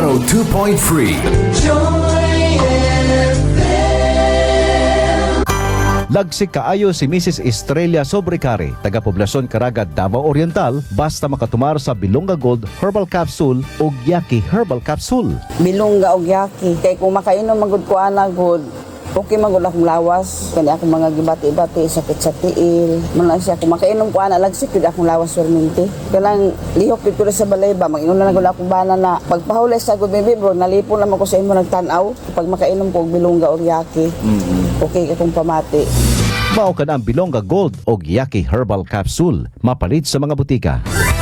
102.3 Lagsik kaayo si Mrs. Estrella Sobrecari, taga-poblasyon Caraga, Davao Oriental, basta makatumar sa Bilongga Gold Herbal Capsule o Yaki Herbal Capsule. Bilongga og yaki. Kay kung makainom magud ko ana good, okay magud akong lawas. Kani ako mga gibati-bati, sakit sa tiil. Man siya kung makainom ko ana lagsik gid akong lawas perminti. Kanang lihok dito sa balay ba, mag-inom na gud ako bana na. Pagpahuli sa good baby bro, nalipon naman ko sa imo nagtan-aw. Pag makainom ko og bilongga og yaki. Okay akong pamati. Mao ka na ang Bilongga Gold o Yaki Herbal Capsule, mapalit sa mga butika.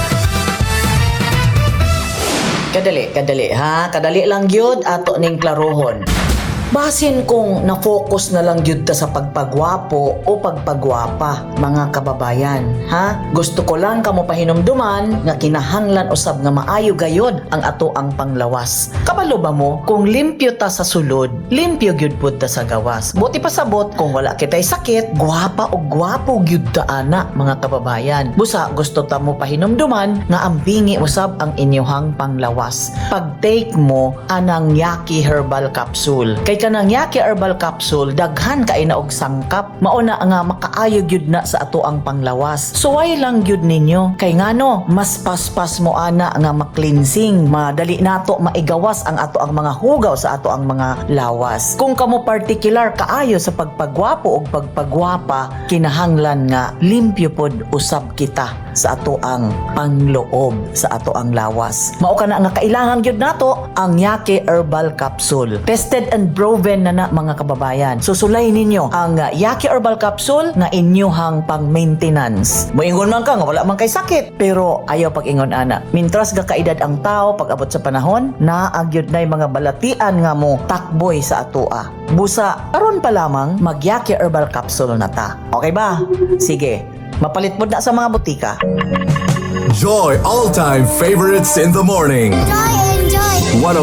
Kadali ha, kadali lang gyud ato ning klarohon. Basin kung na-focus na lang gyud ta sa pagpagwapo o pagpagwapa, mga kababayan, ha? Gusto ko lang kamo pahinumduman nga kinahanglan usab nga maayo gayod ang ato ang panglawas. Kabalo ba mo kung limpyo ta sa sulod, limpyo gyud pud ta sa gawas. Buti pa sabot kung wala kitay sakit, gwapa o gwapo gyud ta ana, mga kababayan. Busa gusto ta mo pahinumduman nga ambingi usab ang inyohang panglawas. Pag-take mo anang Yaki Herbal Capsule. Kay kanang Yaki Herbal Capsule daghan kay na og sangkap, mauna nga makaayo gyud na sa ato ang panglawas. Suway lang gyud ninyo kay ngano mas paspas mo ana nga ma-cleansing, madali nato maigawas ang ato ang mga hugaw sa ato ang mga lawas. Kung kamo particular kaayo sa pagpagwapo o pagpagwapa, kinahanglan nga limpyo pod usab kita sa ato ang pangloob sa ato ang lawas. Mao kana nga kailangan gyud nato ang Yaki Herbal Capsule. Tested and proven na mga kababayan. Susulay ninyo ang Yaki Herbal Capsule na inyohang pang-maintenance. Moingon man ka nga wala man kay sakit, pero ayaw pag-ingon ana. Mintras ga kaedad ang tao pag abot sa panahon, naagyod nay mga balatian nga mo takboy sa atoa. Busa, aron pa lamang mag Yaki Herbal Capsule na ta. Okay ba? Sige. Mapalit mo na sa mga butika. Joy all-time favorites in the morning. Joy and joy.